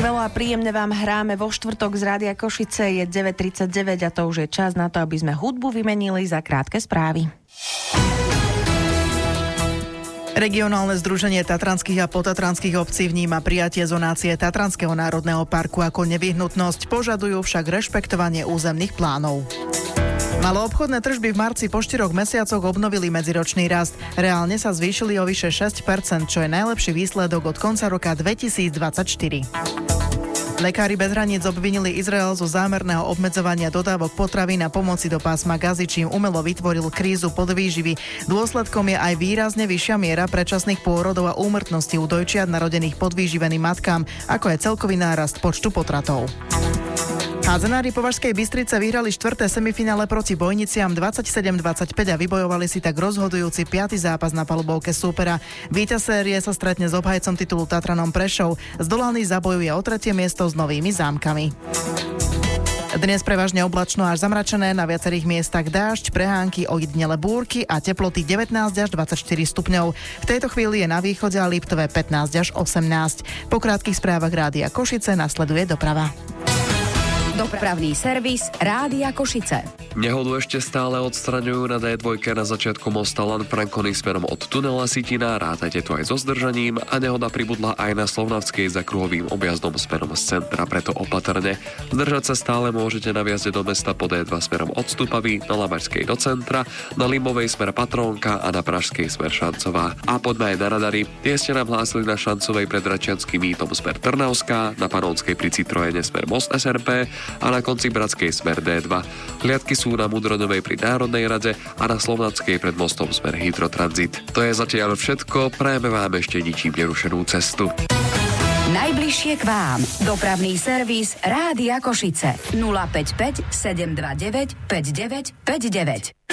Skvelo a príjemne vám hráme vo štvrtok z Rádia Košice, je 9:39 a to už je čas na to, aby sme hudbu vymenili za krátke správy. Regionálne združenie tatranských a potatranských obcí vníma prijatie zonácie Tatranského národného parku ako nevyhnutnosť, požadujú však rešpektovanie územných plánov. Maloobchodné tržby v marci po 4 mesiacoch obnovili medziročný rast. Reálne sa zvýšili o vyše 6%, čo je najlepší výsledok od konca roka 2024. Lekári bez hraníc obvinili Izrael zo zámerného obmedzovania dodávok potravín a pomoci do pásma Gazy, čím umelo vytvoril krízu podvýživy. Dôsledkom je aj výrazne vyššia miera predčasných pôrodov a úmrtnosti u dojčiat narodených podvýživeným matkám, ako je celkový nárast počtu potratov. Hádzanári Považskej Bystrice vyhrali 4. semifinále proti Bojniciam 27-25 a vybojovali si tak rozhodujúci 5. zápas na palubovke súpera. Víťaz série sa stretne s obhajcom titulu Tatranom Prešov. Zdolaný zabojuje o 3. miesto s Novými Zámkami. Dnes prevažne oblačno až zamračené, na viacerých miestach dážď, prehánky, ojedinele búrky a teploty 19 až 24 stupňov. V tejto chvíli je na východe a Liptove 15 až 18. Po krátkych správach Rádia Košice nasleduje doprava. Dopravný servis Rádia Košice. Nehodu ešte stále odstraňujú na D2 na začiatku mosta Lanfranconi smerom od tunela Sitina. Rátajte tu aj so zdržaním a nehoda pribudla aj na Slovnavskej za kruhovým objazdom smerom z centra, preto opatrne. Zdržať sa stále môžete na vjazde do mesta po D2 smerom od Stupavy, na Lamačskej do centra, na Limovej smer Patrónka a na Pražskej smer Šancová. A poďme aj na radary. Tie ste nám hlásili na Šancovej pred Račianskym mýtom smer Trnavská, na Panonskej pri Citroene smer Most SRP a na konci Bratskej smer D2. Hliadky sú na Mudroňovej pri Národnej rade a na Slovnackej pred mostom smer Hydrotranzit. To je zatiaľ všetko, prajeme vám ešte ničím nerušenú cestu. Najbližšie k vám. Dopravný servis Rádia Košice 055 729 5959.